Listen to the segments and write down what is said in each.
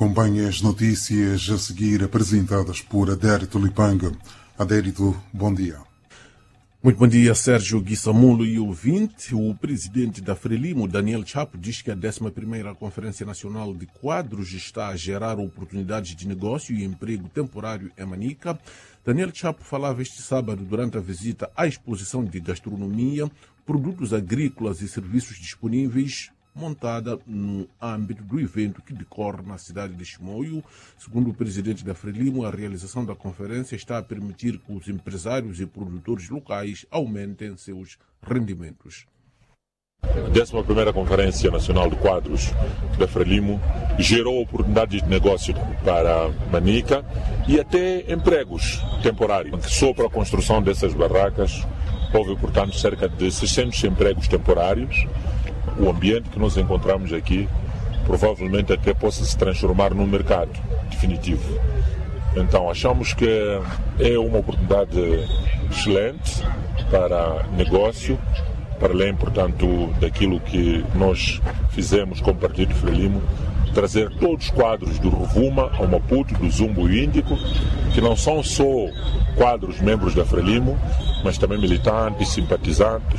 Acompanhe as notícias a seguir apresentadas por Adérito Lipanga. Adérito, bom dia. Muito bom dia, Sérgio Guissamulo e ouvinte. O presidente da Frelimo, Daniel Chapo, diz que a 11ª Conferência Nacional de Quadros está a gerar oportunidades de negócio e emprego temporário em Manica. Daniel Chapo falava este sábado durante a visita à exposição de gastronomia, produtos agrícolas e serviços disponíveis, montada no âmbito do evento que decorre na cidade de Chimoio. Segundo o presidente da Frelimo, a realização da conferência está a permitir que os empresários e produtores locais aumentem seus rendimentos. A 11ª Conferência Nacional de Quadros da Frelimo gerou oportunidades de negócio para Manica e até empregos temporários. Só para a construção dessas barracas houve, portanto, cerca de 600 empregos temporários. O ambiente que nós encontramos aqui provavelmente até possa se transformar num mercado definitivo. Então achamos que é uma oportunidade excelente para negócio, para além, portanto, daquilo que nós fizemos com o Partido Frelimo, trazer todos os quadros do Rovuma ao Maputo, do Zumbo e Índico, que não são só quadros membros da Frelimo, mas também militantes, simpatizantes.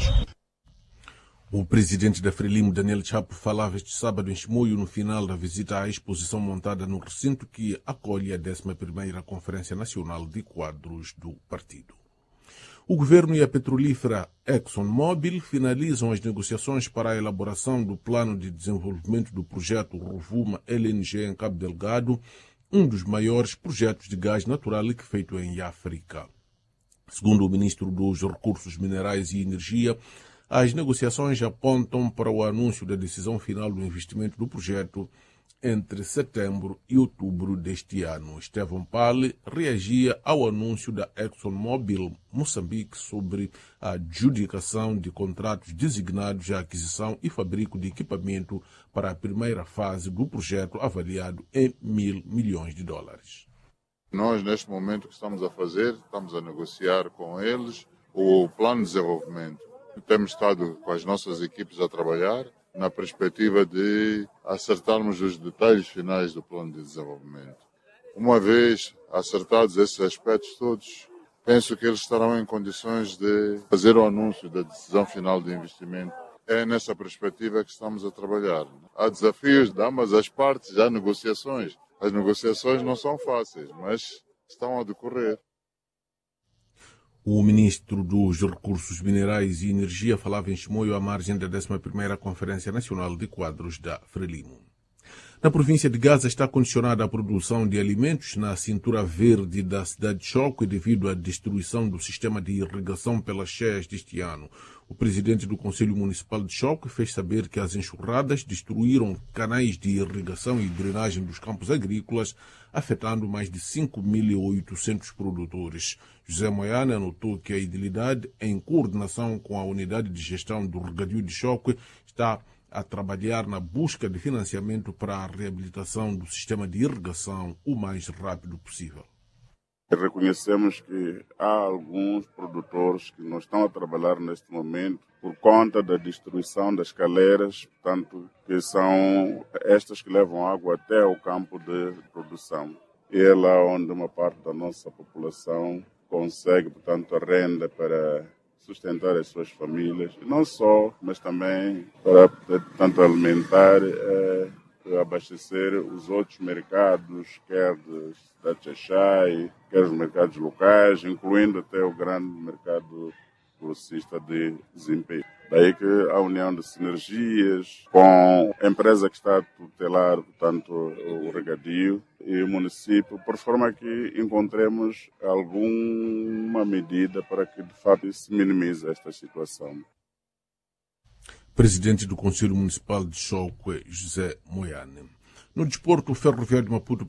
O presidente da Frelimo, Daniel Chapo, falava este sábado em Chimoio no final da visita à exposição montada no recinto que acolhe a 11ª Conferência Nacional de Quadros do partido. O governo e a petrolífera ExxonMobil finalizam as negociações para a elaboração do plano de desenvolvimento do projeto Rovuma LNG em Cabo Delgado, um dos maiores projetos de gás natural liquefeito em África. Segundo o ministro dos Recursos Minerais e Energia, as negociações apontam para o anúncio da decisão final do investimento do projeto entre setembro e outubro deste ano. Estevão Pale reagia ao anúncio da ExxonMobil Moçambique sobre a adjudicação de contratos designados à aquisição e fabrico de equipamento para a primeira fase do projeto avaliado em $1.000 milhões. Nós, neste momento, o que estamos a fazer, estamos a negociar com eles o plano de desenvolvimento. Temos estado com as nossas equipes a trabalhar na perspectiva de acertarmos os detalhes finais do plano de desenvolvimento. Uma vez acertados esses aspectos todos, penso que eles estarão em condições de fazer o anúncio da decisão final de investimento. É nessa perspectiva que estamos a trabalhar. Há desafios de ambas as partes, há negociações. As negociações não são fáceis, mas estão a decorrer. O ministro dos Recursos Minerais e Energia falava em Chimoio à margem da 11ª Conferência Nacional de Quadros da Frelimo. Na província de Gaza está condicionada a produção de alimentos na cintura verde da cidade de Choque devido à destruição do sistema de irrigação pelas cheias deste ano. O presidente do Conselho Municipal de Choque fez saber que as enxurradas destruíram canais de irrigação e drenagem dos campos agrícolas, afetando mais de 5.800 produtores. José Moiane anotou que a idilidade, em coordenação com a Unidade de Gestão do Regadio de Choque, está a trabalhar na busca de financiamento para a reabilitação do sistema de irrigação o mais rápido possível. Reconhecemos que há alguns produtores que não estão a trabalhar neste momento por conta da destruição das caleiras, portanto, que são estas que levam água até o campo de produção. E é lá onde uma parte da nossa população consegue, portanto, a renda para sustentar as suas famílias, não só, mas também para, portanto, alimentar, abastecer os outros mercados, quer da cidade de Xaxai, quer os mercados locais, incluindo até o grande mercado grossista de Zimpe. Daí que a união de sinergias com a empresa que está a tutelar, portanto, o regadio e o município, por forma que encontremos alguma medida para que, de fato, se minimize esta situação. Presidente do Conselho Municipal de Choque, José Moiane. No desporto, o Ferroviário de Maputo